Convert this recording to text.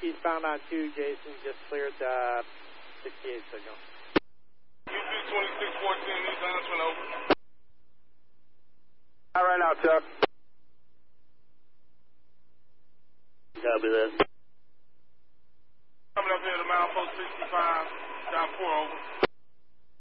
Eastbound on 2, Jason just cleared the 68 signal. UP 2614, East Lansman, over. All right now, Chuck. Copy that. Coming up here to milepost 65, down 4, over.